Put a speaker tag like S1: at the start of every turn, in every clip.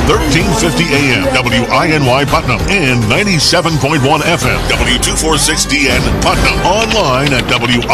S1: 1350 AM, WINY Putnam, and 97.1 FM, W246DN Putnam. Online at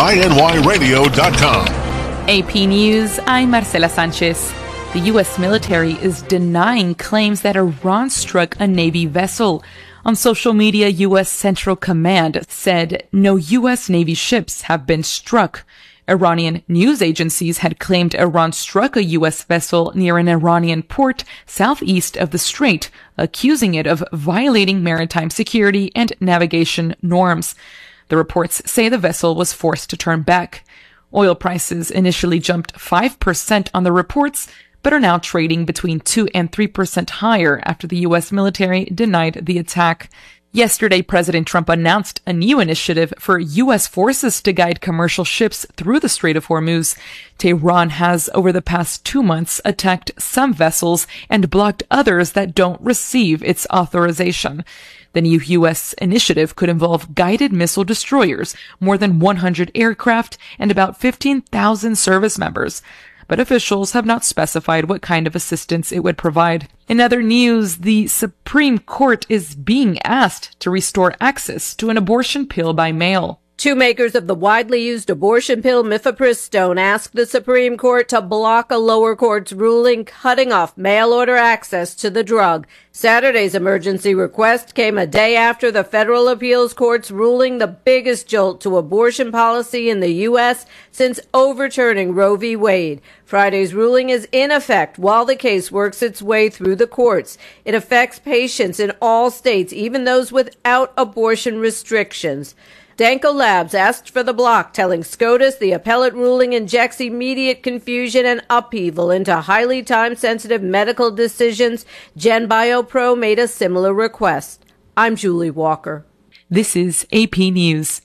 S1: WINYradio.com.
S2: AP News, I'm Marcela Sanchez. The U.S. military is denying claims that Iran struck a Navy vessel. On social media, U.S. Central Command said no U.S. Navy ships have been struck. Iranian news agencies had claimed Iran struck a U.S. vessel near an Iranian port southeast of the strait, accusing it of violating maritime security and navigation norms. The reports say the vessel was forced to turn back. Oil prices initially jumped 5% on the reports, but are now trading between 2 and 3% higher after the U.S. military denied the attack. Yesterday, President Trump announced a new initiative for U.S. forces to guide commercial ships through the Strait of Hormuz. Tehran has, over the past 2 months, attacked some vessels and blocked others that don't receive its authorization. The new U.S. initiative could involve guided missile destroyers, more than 100 aircraft, and about 15,000 service members. But officials have not specified what kind of assistance it would provide. In other news, the Supreme Court is being asked to restore access to an abortion pill by mail.
S3: Two makers of the widely used abortion pill mifepristone asked the Supreme Court to block a lower court's ruling cutting off mail-order access to the drug. Saturday's emergency request came a day after the federal appeals court's ruling the biggest jolt to abortion policy in the U.S. since overturning Roe v. Wade. Friday's ruling is in effect while the case works its way through the courts. It affects patients in all states, even those without abortion restrictions. Danco Labs asked for the block, telling SCOTUS the appellate ruling injects immediate confusion and upheaval into highly time-sensitive medical decisions. GenBioPro made a similar request. I'm Julie Walker.
S2: This is AP News.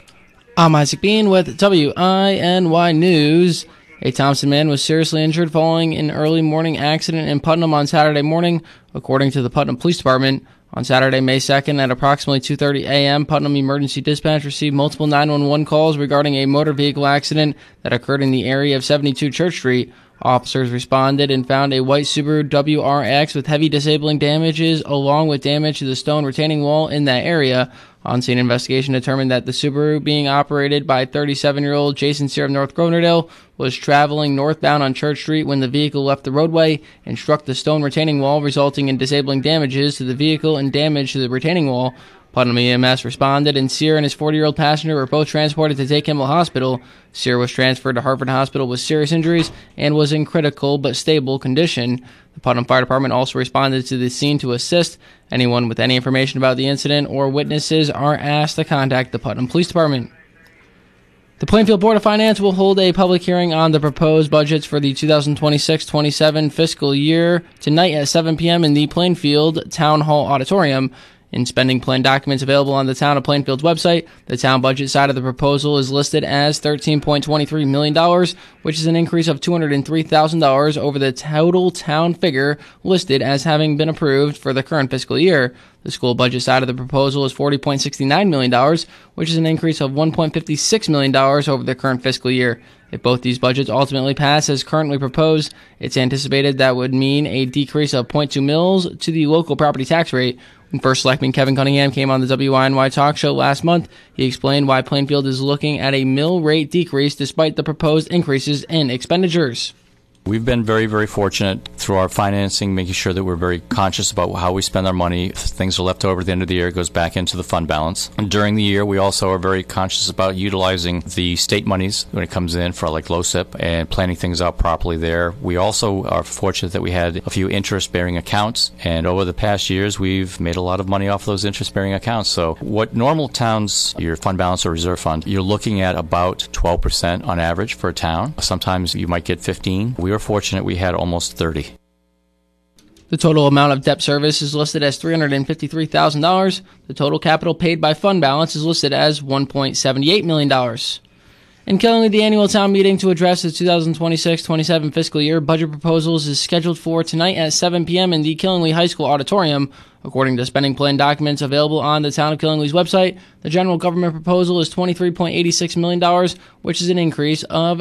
S4: I'm Isaac Bean with WINY News. A Thompson man was seriously injured following an early morning accident in Putnam on Saturday morning, according to the Putnam Police Department. On Saturday, May 2nd, at approximately 2:30 a.m., Putnam Emergency Dispatch received multiple 911 calls regarding a motor vehicle accident that occurred in the area of 72 Church Street. Officers responded and found a white Subaru WRX with heavy disabling damages along with damage to the stone retaining wall in that area. On-scene investigation determined that the Subaru, being operated by 37-year-old Jason Sear of North Grovernordale, was traveling northbound on Church Street when the vehicle left the roadway and struck the stone retaining wall, resulting in disabling damages to the vehicle and damage to the retaining wall. Putnam EMS responded, and Sear and his 40-year-old passenger were both transported to Day Kimball Hospital. Sear was transferred to Hartford Hospital with serious injuries and was in critical but stable condition. The Putnam Fire Department also responded to the scene to assist. Anyone with any information about the incident or witnesses are asked to contact the Putnam Police Department. The Plainfield Board of Finance will hold a public hearing on the proposed budgets for the 2026-27 fiscal year tonight at 7 p.m. in the Plainfield Town Hall Auditorium. In spending plan documents available on the Town of Plainfield's website, the town budget side of the proposal is listed as $13.23 million, which is an increase of $203,000 over the total town figure listed as having been approved for the current fiscal year. The school budget side of the proposal is $40.69 million, which is an increase of $1.56 million over the current fiscal year. If both these budgets ultimately pass as currently proposed, it's anticipated that would mean a decrease of 0.2 mils to the local property tax rate. When First Selectman Kevin Cunningham came on the WINY talk show last month, he explained why Plainfield is looking at a mill rate decrease despite the proposed increases in expenditures.
S5: We've been very, very fortunate through our financing, making sure that we're very conscious about how we spend our money. If things are left over at the end of the year, it goes back into the fund balance. And during the year, we also are very conscious about utilizing the state monies when it comes in for like LoCIP and planning things out properly there. We also are fortunate that we had a few interest-bearing accounts, and over the past years, we've made a lot of money off those interest-bearing accounts. So what normal towns, your fund balance or reserve fund, you're looking at about 12% on average for a town. Sometimes you might get 15. We were fortunate we had almost 30.
S4: The total amount of debt service is listed as $353,000. The total capital paid by fund balance is listed as $1.78 million. In Killingly, the annual town meeting to address the 2026-27 fiscal year budget proposals is scheduled for tonight at 7 p.m. in the Killingly High School auditorium. According to spending plan documents available on the Town of Killingly's website, the general government proposal is $23.86 million, which is an increase of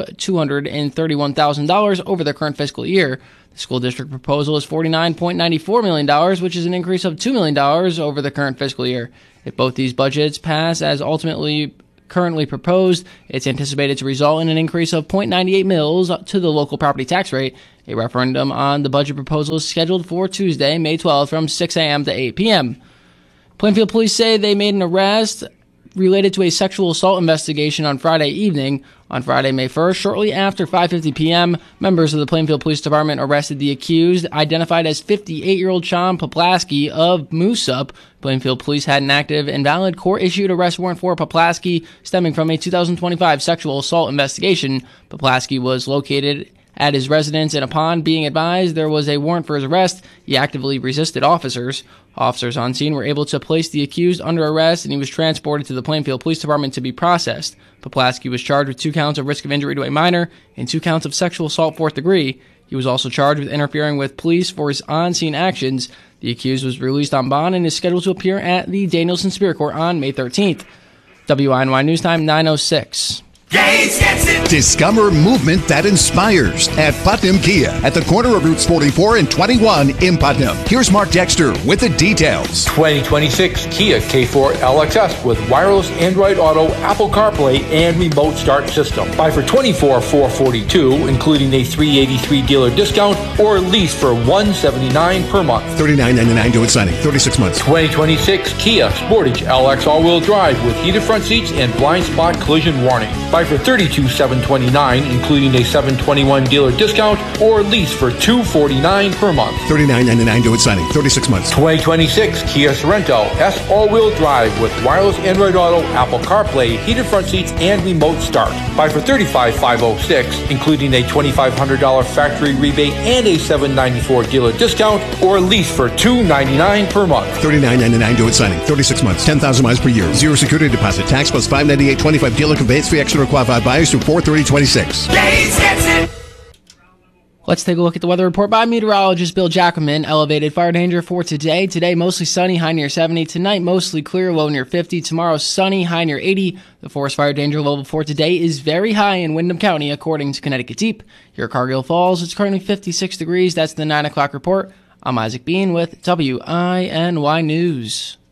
S4: $231,000 over the current fiscal year. The school district proposal is $49.94 million, which is an increase of $2 million over the current fiscal year. If both these budgets pass as currently proposed, it's anticipated to result in an increase of 0.98 mils to the local property tax rate. A referendum on the budget proposal is scheduled for Tuesday, May 12th from 6 a.m. to 8 p.m. Plainfield police say they made an arrest related to a sexual assault investigation on Friday evening. On Friday, May 1st, shortly after 5:50 p.m., members of the Plainfield Police Department arrested the accused, identified as 58-year-old Sean Poplaski of Moosup. Plainfield Police had an active and valid court-issued arrest warrant for Poplaski stemming from a 2025 sexual assault investigation. Poplaski was located at his residence, and upon being advised there was a warrant for his arrest, he actively resisted officers. Officers on scene were able to place the accused under arrest, and he was transported to the Plainfield Police Department to be processed. Poplaski was charged with 2 counts of risk of injury to a minor and 2 counts of sexual assault 4th degree. He was also charged with interfering with police for his on-scene actions. The accused was released on bond and is scheduled to appear at the Danielson Superior Court on May 13th. WINY News Time 9:06.
S6: Gates gets it.
S7: Discover movement that inspires at Putnam Kia at the corner of Routes 44 and 21 in Putnam. Here's Mark Dexter with the details.
S8: 2026 Kia K4 LXS with wireless Android Auto, Apple CarPlay, and remote start system. Buy for $24,442, including a $383 dealer discount, or lease for $179 per month.
S7: $39.99 due at signing. 36 months.
S8: 2026 Kia Sportage LX all-wheel drive with heated front seats and blind spot collision warning. Buy for $32,729, including a $721 dealer discount, or lease for $249 per month.
S7: $39.99 due at signing. 36 months.
S8: 2026 Kia Sorento S all-wheel drive with wireless Android Auto, Apple CarPlay, heated front seats, and remote start. Buy for $35,506, including a $2,500 factory rebate and a $794 dealer discount, or lease for $299 per month.
S7: $39.99 due at signing. 36 months. 10,000 miles per year. Zero security deposit. Tax plus $598.25 dealer conveyance fee extra qualified buyers through 4/30/26.
S6: Gates gets it.
S4: Let's take a look at the weather report by meteorologist Bill Jackman. Elevated fire danger for today. Today, mostly sunny, high near 70. Tonight, mostly clear, low near 50. Tomorrow, sunny, high near 80. The forest fire danger level for today is very high in Windham County, according to Connecticut Deep. Here at Cargill Falls, it's currently 56 degrees. That's the 9 o'clock report. I'm Isaac Bean with WINY News.